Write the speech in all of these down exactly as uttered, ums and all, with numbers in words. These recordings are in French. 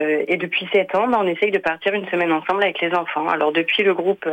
Et depuis sept ans, bah, on essaye de partir une semaine ensemble avec les enfants. Alors depuis, le groupe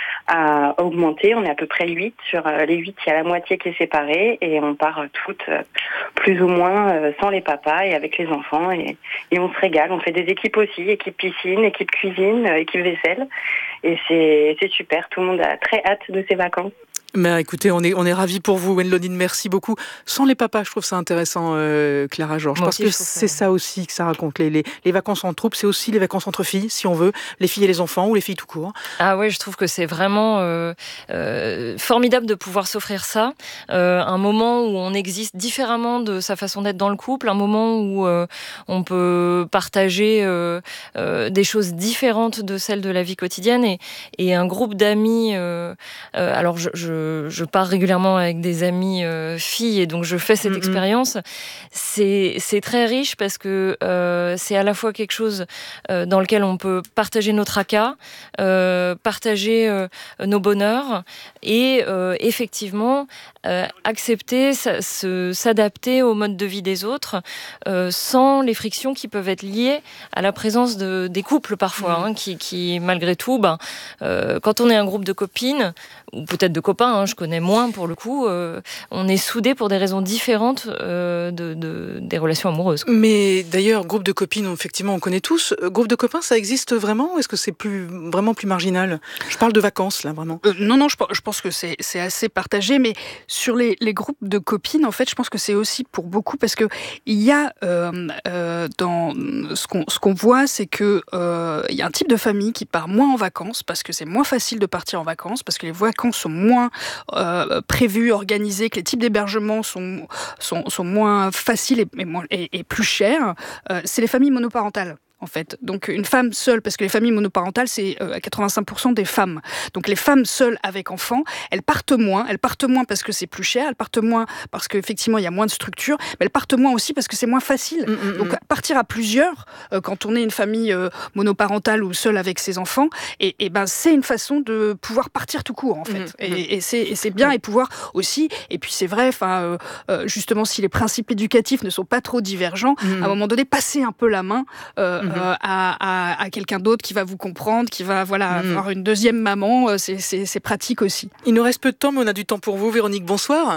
a augmenté. On est à peu près huit. Sur les huit, il y a la moitié qui est séparée. Et on part toutes plus ou moins sans les papas et avec les enfants. Et, et on se régale. On fait des équipes aussi. Équipe piscine, équipe cuisine, équipe vaisselle. Et c'est, c'est super. Tout le monde a très hâte de ses vacances. Mais écoutez, on est, on est ravis pour vous, Wenloline, merci beaucoup. Sans les papas, je trouve ça intéressant, euh, Clara Georges, parce que c'est ça aussi que ça raconte. Les, les, les vacances en troupe, c'est aussi les vacances entre filles, si on veut, les filles et les enfants, ou les filles tout court. Ah ouais, je trouve que c'est vraiment euh, euh, formidable de pouvoir s'offrir ça. Euh, un moment où on existe différemment de sa façon d'être dans le couple, un moment où euh, on peut partager euh, euh, des choses différentes de celles de la vie quotidienne, et, et un groupe d'amis. Euh, euh, alors, je, je Je pars régulièrement avec des amies euh, filles, et donc je fais cette mm-hmm. expérience. C'est, c'est très riche parce que euh, c'est à la fois quelque chose euh, dans lequel on peut partager nos tracas, euh, partager euh, nos bonheurs, et euh, effectivement euh, accepter, sa, se, s'adapter au mode de vie des autres euh, sans les frictions qui peuvent être liées à la présence de, des couples parfois, mm-hmm. hein, qui, qui malgré tout, ben, euh, quand on est un groupe de copines, ou peut-être de copains, hein, je connais moins pour le coup, euh, on est soudés pour des raisons différentes euh, de, de, des relations amoureuses. Mais d'ailleurs, groupe de copines, effectivement, on connaît tous. Groupe de copains, ça existe vraiment, ou est-ce que c'est plus, vraiment plus marginal ? Je parle de vacances, là, vraiment. Euh, non, non, je, je pense que c'est, c'est assez partagé, mais sur les, les groupes de copines, en fait, je pense que c'est aussi pour beaucoup, parce que il y a, euh, euh, dans ce qu'on, ce qu'on voit, c'est que euh, il y a un type de famille qui part moins en vacances, parce que c'est moins facile de partir en vacances, parce que les vacances sont moins euh, prévues, organisées, que les types d'hébergements sont, sont, sont moins faciles et, et, moins, et, et plus chers. Euh, c'est les familles monoparentales. En fait. Donc une femme seule, parce que les familles monoparentales, c'est euh, quatre-vingt-cinq pour cent des femmes. Donc les femmes seules avec enfants, elles partent moins. Elles partent moins parce que c'est plus cher, elles partent moins parce qu'effectivement il y a moins de structure, mais elles partent moins aussi parce que c'est moins facile. Mmh, Donc partir à plusieurs, euh, quand on est une famille euh, monoparentale ou seule avec ses enfants, et, et ben, c'est une façon de pouvoir partir tout court en fait. Mmh, et, et, c'est, et c'est bien, et pouvoir aussi, et puis c'est vrai, euh, euh, justement si les principes éducatifs ne sont pas trop divergents, mmh. à un moment donné, passer un peu la main euh, mmh. Euh, à, à, à quelqu'un d'autre qui va vous comprendre, qui va voilà, mmh. avoir une deuxième maman, euh, c'est, c'est, c'est pratique aussi. Il nous reste peu de temps, mais on a du temps pour vous. Véronique, bonsoir.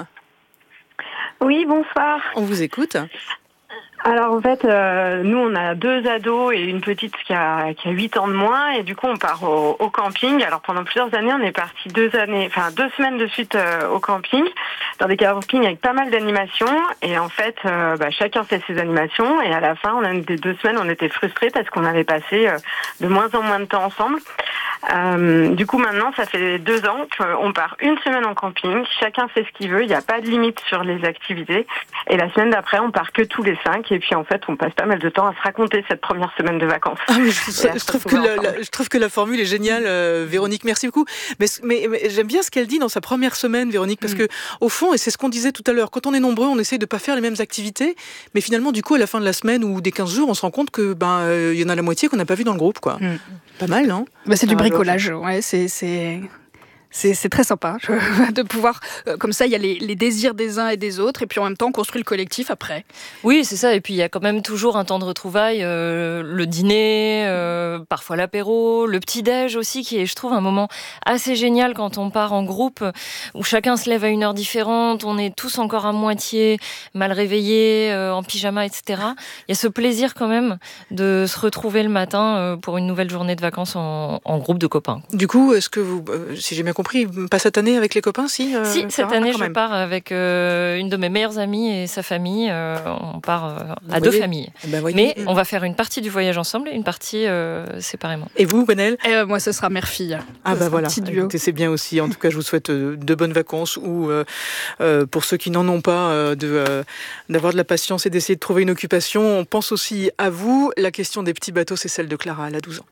Oui, bonsoir. On vous écoute. Alors en fait, euh, nous on a deux ados et une petite qui a qui a huit ans de moins, et du coup on part au, au camping. Alors pendant plusieurs années, on est parti deux années, enfin deux semaines de suite euh, au camping, dans des campings avec pas mal d'animations. Et en fait, euh, bah, chacun fait ses animations, et à la fin, on a des deux semaines, on était frustrés parce qu'on avait passé euh, de moins en moins de temps ensemble. Euh, du coup maintenant, ça fait deux ans qu'on part une semaine en camping. Chacun fait ce qu'il veut, il n'y a pas de limite sur les activités. Et la semaine d'après, on part que tous les cinq. Et puis en fait, on passe pas mal de temps à se raconter cette première semaine de vacances. Ah, mais je, je, trouve que la, la, je trouve que la formule est géniale, euh, Véronique. Merci beaucoup. Mais, mais, mais j'aime bien ce qu'elle dit dans sa première semaine, Véronique, parce mmh. que au fond, et c'est ce qu'on disait tout à l'heure, quand on est nombreux, on essaye de pas faire les mêmes activités, mais finalement, du coup, à la fin de la semaine ou des quinze jours, on se rend compte que ben euh, y en a la moitié qu'on n'a pas vu dans le groupe, quoi. Mmh. Pas mal, non ? Bah, c'est du bricolage, ouais. C'est c'est. C'est, c'est très sympa de pouvoir, euh, comme ça, il y a les, les désirs des uns et des autres, et puis en même temps, on construit le collectif après. Oui, c'est ça, et puis il y a quand même toujours un temps de retrouvailles, euh, le dîner, euh, parfois l'apéro, le petit-déj aussi, qui est, je trouve, un moment assez génial quand on part en groupe, où chacun se lève à une heure différente, on est tous encore à moitié mal réveillés, euh, en pyjama, et cetera. Il y a ce plaisir quand même de se retrouver le matin euh, pour une nouvelle journée de vacances en, en groupe de copains. Du coup, est-ce que vous, euh, si j'ai bien compris, pas cette année avec les copains, si euh, Si, cette année, je pars avec euh, une de mes meilleures amies et sa famille. Euh, on part euh, à voyez, deux familles. Ben Mais on va faire une partie du voyage ensemble et une partie euh, séparément. Et vous, Gwenelle ? euh, Moi, ce sera mère-fille. Ah bah voilà, écoutez, c'est bien aussi. En tout cas, je vous souhaite euh, de bonnes vacances, ou euh, euh, pour ceux qui n'en ont pas, euh, de, euh, d'avoir de la patience et d'essayer de trouver une occupation. On pense aussi à vous. La question des petits bateaux, c'est celle de Clara, elle a douze ans.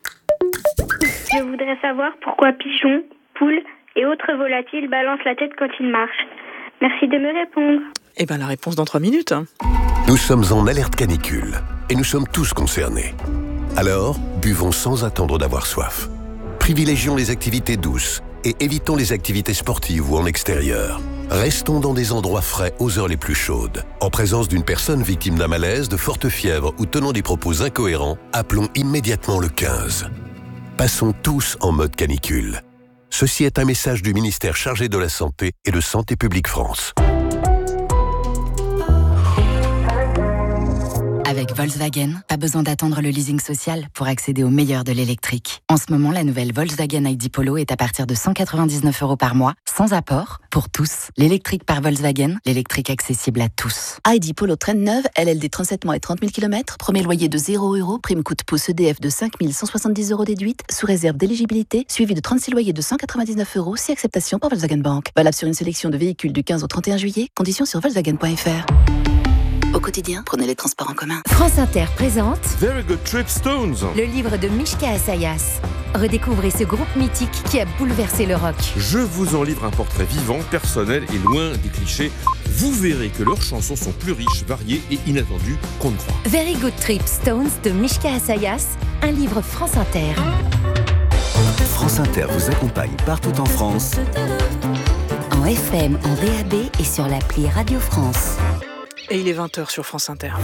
Je voudrais savoir pourquoi pigeons, poules et autres volatiles balancent la tête quand ils marchent. Merci de me répondre. Eh bien, la réponse dans trois minutes. Nous sommes en alerte canicule et nous sommes tous concernés. Alors, buvons sans attendre d'avoir soif. Privilégions les activités douces et évitons les activités sportives ou en extérieur. Restons dans des endroits frais aux heures les plus chaudes. En présence d'une personne victime d'un malaise, de forte fièvre ou tenant des propos incohérents, appelons immédiatement le quinze. Passons tous en mode canicule. Ceci est un message du ministère chargé de la Santé et de Santé publique France. Avec Volkswagen, pas besoin d'attendre le leasing social pour accéder au meilleur de l'électrique. En ce moment, la nouvelle Volkswagen I D Polo est à partir de cent quatre-vingt-dix-neuf euros par mois, sans apport, pour tous. L'électrique par Volkswagen, l'électrique accessible à tous. I D Polo traîne neuve, L L D trente-sept mois et trente mille kilomètres, premier loyer de zéro euros, prime coup de pouce E D F de cinq mille cent soixante-dix euros déduite, sous réserve d'éligibilité, suivi de trente-six loyers de cent quatre-vingt-dix-neuf euros, si acceptation par Volkswagen Bank. Valable sur une sélection de véhicules du quinze au trente et un juillet, conditions sur volkswagen point f r. Au quotidien, prenez les transports en commun. France Inter présente Very Good Trip Stones, le livre de Mishka Assayas. Redécouvrez ce groupe mythique qui a bouleversé le rock. Je vous en livre un portrait vivant, personnel et loin des clichés. Vous verrez que leurs chansons sont plus riches, variées et inattendues qu'on ne croit. Very Good Trip Stones de Mishka Assayas, un livre France Inter. France Inter vous accompagne partout en France. En F M, en D A B et sur l'appli Radio France. Et il est vingt heures sur France Inter.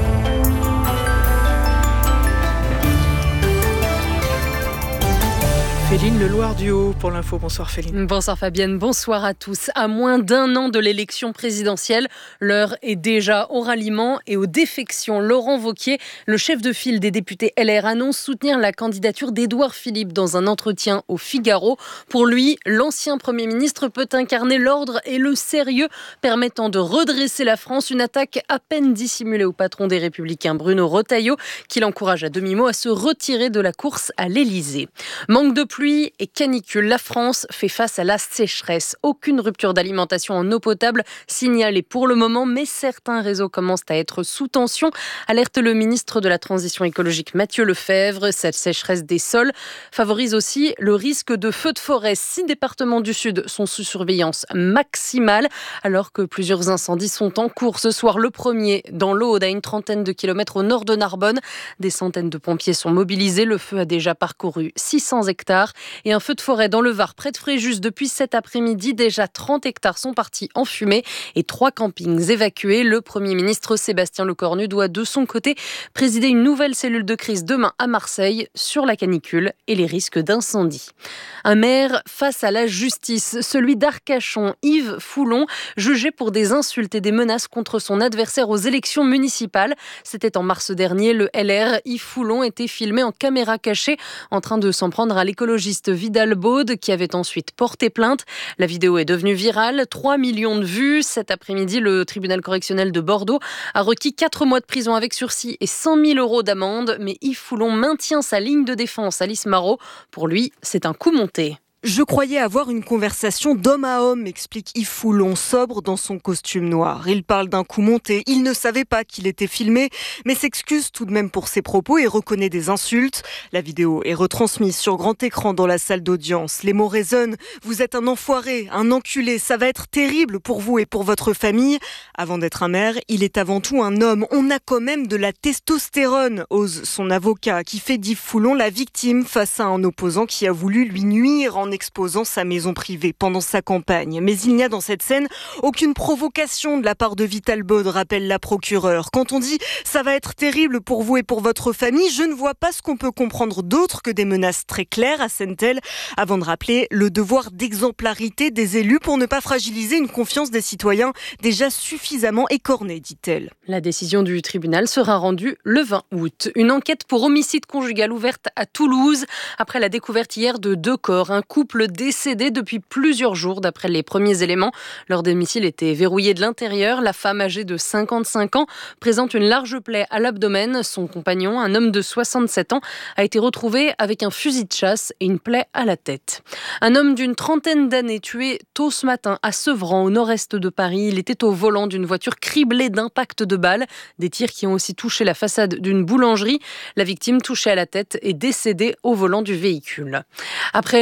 Féline Le Loir du Haut pour l'info. Bonsoir Féline. Bonsoir Fabienne, bonsoir à tous. À moins d'un an de l'élection présidentielle, l'heure est déjà au ralliement et aux défections. Laurent Wauquiez, le chef de file des députés L R, annonce soutenir la candidature d'Édouard Philippe dans un entretien au Figaro. Pour lui, l'ancien Premier ministre peut incarner l'ordre et le sérieux permettant de redresser la France. Une attaque à peine dissimulée au patron des Républicains Bruno Retailleau, qui l'encourage à demi-mot à se retirer de la course à l'Élysée. Manque de pluie et canicule, la France fait face à la sécheresse. Aucune rupture d'alimentation en eau potable signalée pour le moment, mais certains réseaux commencent à être sous tension. Alerte le ministre de la Transition écologique Mathieu Lefèvre. Cette sécheresse des sols favorise aussi le risque de feux de forêt. Six départements du Sud sont sous surveillance maximale, alors que plusieurs incendies sont en cours. Ce soir, le premier dans l'Aude, à une trentaine de kilomètres au nord de Narbonne. Des centaines de pompiers sont mobilisés. Le feu a déjà parcouru six cents hectares. Et un feu de forêt dans le Var, près de Fréjus, depuis cet après-midi. Déjà trente hectares sont partis en fumée et trois campings évacués. Le Premier ministre Sébastien Lecornu doit de son côté présider une nouvelle cellule de crise demain à Marseille sur la canicule et les risques d'incendie. Un maire face à la justice, celui d'Arcachon, Yves Foulon, jugé pour des insultes et des menaces contre son adversaire aux élections municipales. C'était en mars dernier. Le L R, Yves Foulon, était filmé en caméra cachée en train de s'en prendre à l'écologiste Vidal Baude, qui avait ensuite porté plainte. La vidéo est devenue virale, trois millions de vues. Cet après-midi, le tribunal correctionnel de Bordeaux a requis quatre mois de prison avec sursis et cent mille euros d'amende. Mais Yves Foulon maintient sa ligne de défense. Alice Marot, pour lui, c'est un coup monté. Je croyais avoir une conversation d'homme à homme, explique Yves Foulon, sobre dans son costume noir. Il parle d'un coup monté. Il ne savait pas qu'il était filmé, mais s'excuse tout de même pour ses propos et reconnaît des insultes. La vidéo est retransmise sur grand écran dans la salle d'audience. Les mots résonnent. Vous êtes un enfoiré, un enculé. Ça va être terrible pour vous et pour votre famille. Avant d'être un maire, il est avant tout un homme. On a quand même de la testostérone, ose son avocat, qui fait d'Yves Foulon la victime face à un opposant qui a voulu lui nuire en exposant sa maison privée pendant sa campagne. Mais il n'y a dans cette scène aucune provocation de la part de Vidal Baude, rappelle la procureure. Quand on dit « ça va être terrible pour vous et pour votre famille », je ne vois pas ce qu'on peut comprendre d'autre que des menaces très claires, assène-t-elle, avant de rappeler le devoir d'exemplarité des élus pour ne pas fragiliser une confiance des citoyens déjà suffisamment écornée, dit-elle. La décision du tribunal sera rendue le vingt août. Une enquête pour homicide conjugal ouverte à Toulouse après la découverte hier de deux corps. Un couple décédé depuis plusieurs jours d'après les premiers éléments. Leur domicile était verrouillé de l'intérieur. La femme âgée de cinquante-cinq ans présente une large plaie à l'abdomen. Son compagnon, un homme de soixante-sept ans, a été retrouvé avec un fusil de chasse et une plaie à la tête. Un homme d'une trentaine d'années tué tôt ce matin à Sevran, au nord-est de Paris. Il était au volant d'une voiture criblée d'impacts de balles. Des tirs qui ont aussi touché la façade d'une boulangerie. La victime, touchée à la tête, est décédée au volant du véhicule. Après le double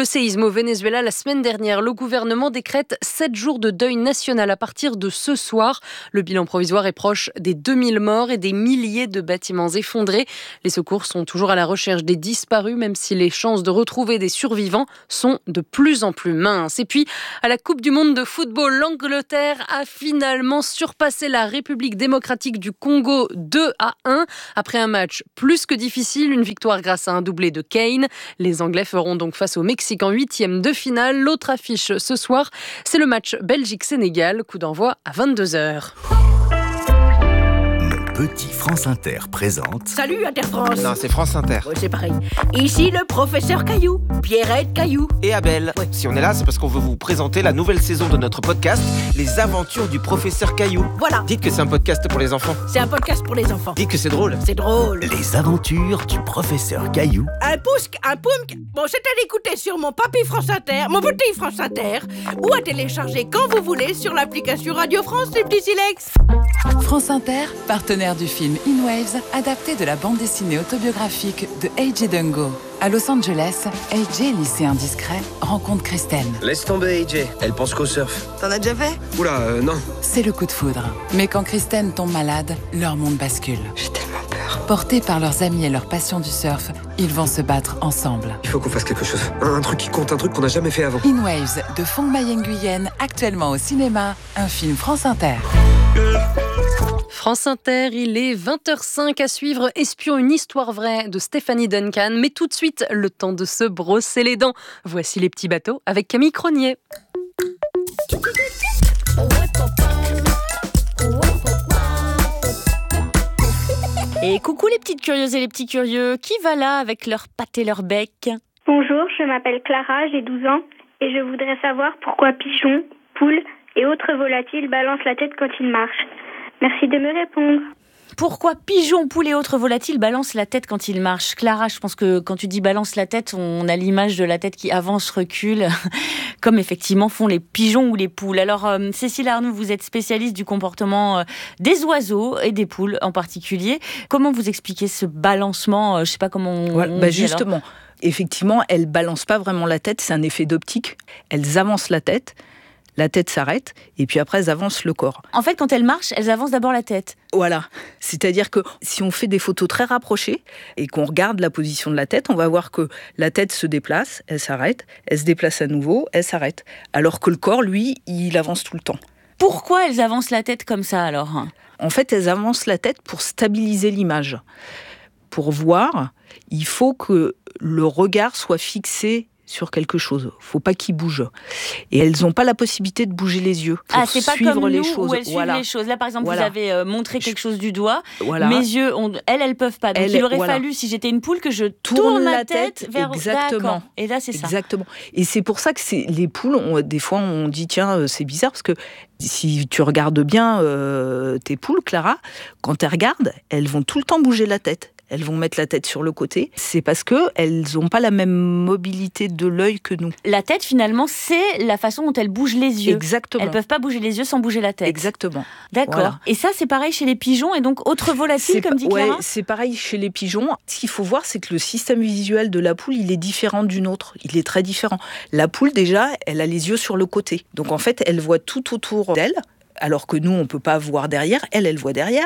le séisme au Venezuela la semaine dernière, le gouvernement décrète sept jours de deuil national à partir de ce soir. Le bilan provisoire est proche des deux mille morts et des milliers de bâtiments effondrés. Les secours sont toujours à la recherche des disparus, même si les chances de retrouver des survivants sont de plus en plus minces. Et puis, à la Coupe du monde de football, l'Angleterre a finalement surpassé la République démocratique du Congo deux à un. Après un match plus que difficile, une victoire grâce à un doublé de Kane. Les Anglais feront donc face au Mexique en huitième de finale. L'autre affiche ce soir, c'est le match Belgique-Sénégal, coup d'envoi à vingt-deux heures. Petit France Inter présente... Salut Inter France. Non, c'est France Inter. Ouais, c'est pareil. Ici le professeur Caillou, Pierrette Caillou. Et Abel. Ouais. Si on est là, c'est parce qu'on veut vous présenter la nouvelle saison de notre podcast, Les Aventures du professeur Caillou. Voilà. Dites que c'est un podcast pour les enfants. C'est un podcast pour les enfants. Dites que c'est drôle. C'est drôle. Les Aventures du professeur Caillou. Un pousque, un poumque. Bon, c'est à l'écouter sur mon papy France Inter, mon petit France Inter, ou à télécharger quand vous voulez sur l'application Radio France, les petits silex. France Inter, partenaire du film In Waves, adapté de la bande dessinée autobiographique de A J Dungo. À Los Angeles, A J, lycéen discret, rencontre Kristen. Laisse tomber A J, elle pense qu'au surf. T'en as déjà fait ? Oula, euh, non. C'est le coup de foudre. Mais quand Kristen tombe malade, leur monde bascule. J'ai tellement peur. Portés par leurs amis et leur passion du surf, ils vont se battre ensemble. Il faut qu'on fasse quelque chose. Un, un truc qui compte, un truc qu'on n'a jamais fait avant. In Waves, de Phong Mai Nguyen, actuellement au cinéma, un film France Inter. France Inter, il est vingt heures cinq à suivre Espion, une histoire vraie de Stéphanie Duncan. Mais tout de suite, le temps de se brosser les dents. Voici les petits bateaux avec Camille Cronier. Et coucou les petites curieuses et les petits curieux, qui va là avec leurs pattes et leurs becs ? Bonjour, je m'appelle Clara, j'ai douze ans et je voudrais savoir pourquoi pigeons, poules et autres volatiles balancent la tête quand ils marchent. Merci de me répondre. Pourquoi pigeons, poules et autres volatiles balancent la tête quand ils marchent ? Clara, je pense que quand tu dis balance la tête, on a l'image de la tête qui avance, recule, comme effectivement font les pigeons ou les poules. Alors, euh, Cécile Arnoux, vous êtes spécialiste du comportement euh, des oiseaux et des poules en particulier. Comment vous expliquez ce balancement ? euh, Je ne sais pas comment on, voilà, on bah dit justement, alors. Effectivement, elles ne balancent pas vraiment la tête, c'est un effet d'optique. Elles avancent la tête. La tête s'arrête, et puis après, elles avancent le corps. En fait, quand elles marchent, elles avancent d'abord la tête. Voilà. C'est-à-dire que si on fait des photos très rapprochées et qu'on regarde la position de la tête, on va voir que la tête se déplace, elle s'arrête, elle se déplace à nouveau, elle s'arrête. Alors que le corps, lui, il avance tout le temps. Pourquoi elles avancent la tête comme ça, alors ? En fait, elles avancent la tête pour stabiliser l'image. Pour voir, il faut que le regard soit fixé sur quelque chose. Faut pas qu'ils bougent. Et elles n'ont pas la possibilité de bouger les yeux pour ah, c'est pas suivre comme les nous choses. Où elles suivent voilà. les choses. Là, par exemple, voilà. vous avez euh, montré quelque chose du doigt. Voilà. Mes yeux, on... elles, elles peuvent pas. Donc, elle, il aurait voilà. fallu, si j'étais une poule, que je tourne, tourne ma la tête, tête vers... exactement. D'accord. Et là, c'est ça. Exactement. Et c'est pour ça que c'est... les poules, on... des fois, on dit, tiens, c'est bizarre, parce que si tu regardes bien euh, tes poules, Clara, quand elles regardent, elles vont tout le temps bouger la tête. Elles vont mettre la tête sur le côté. C'est parce qu'elles n'ont pas la même mobilité de l'œil que nous. La tête, finalement, c'est la façon dont elles bougent les yeux. Exactement. Elles ne peuvent pas bouger les yeux sans bouger la tête. Exactement. D'accord. Voilà. Et ça, c'est pareil chez les pigeons et donc autres volatiles, c'est comme dit Clara ? Ouais, c'est pareil chez les pigeons. Ce qu'il faut voir, c'est que le système visuel de la poule, il est différent d'une autre. Il est très différent. La poule, déjà, elle a les yeux sur le côté. Donc, en fait, elle voit tout autour d'elle, alors que nous, on ne peut pas voir derrière. Elle, elle voit derrière.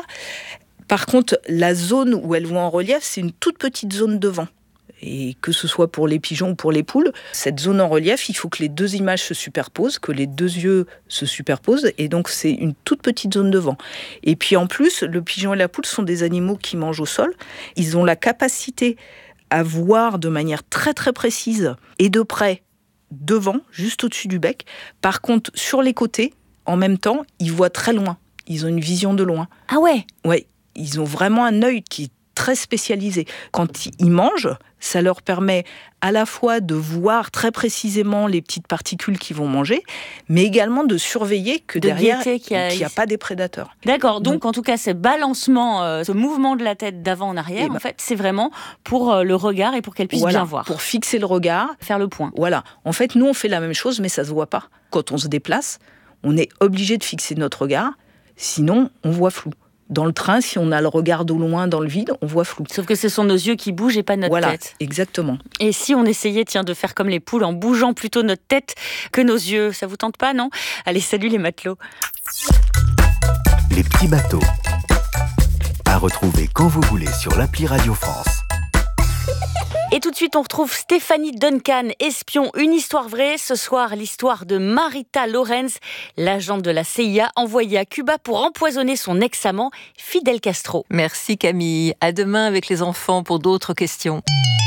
Par contre, la zone où elles vont en relief, c'est une toute petite zone devant. Et que ce soit pour les pigeons ou pour les poules, cette zone en relief, il faut que les deux images se superposent, que les deux yeux se superposent. Et donc, c'est une toute petite zone devant. Et puis, en plus, le pigeon et la poule sont des animaux qui mangent au sol. Ils ont la capacité à voir de manière très, très précise et de près devant, juste au-dessus du bec. Par contre, sur les côtés, en même temps, ils voient très loin. Ils ont une vision de loin. Ah ouais ? Ouais. Ils ont vraiment un œil qui est très spécialisé. Quand ils mangent, ça leur permet à la fois de voir très précisément les petites particules qu'ils vont manger, mais également de surveiller que de derrière, qu'il n'y a... a pas des prédateurs. D'accord, donc, donc en tout cas, ce balancement, euh, ce mouvement de la tête d'avant en arrière, ben, en fait, c'est vraiment pour euh, le regard et pour qu'elle puisse voilà, bien voir. Pour fixer le regard. Faire le point. Voilà. En fait, nous, on fait la même chose, mais ça ne se voit pas. Quand on se déplace, on est obligé de fixer notre regard, sinon on voit flou. Dans le train, si on a le regard au loin dans le vide, on voit flou. Sauf que ce sont nos yeux qui bougent et pas notre voilà, tête. Exactement. Et si on essayait, tiens, de faire comme les poules en bougeant plutôt notre tête que nos yeux, ça vous tente pas, non ? Allez, salut les matelots. Les petits bateaux. À retrouver quand vous voulez sur l'appli Radio France. Et tout de suite, on retrouve Stéphanie Duncan, espion, une histoire vraie. Ce soir, l'histoire de Marita Lorenz, l'agente de la C I A envoyée à Cuba pour empoisonner son ex-amant, Fidel Castro. Merci Camille. À demain avec les enfants pour d'autres questions.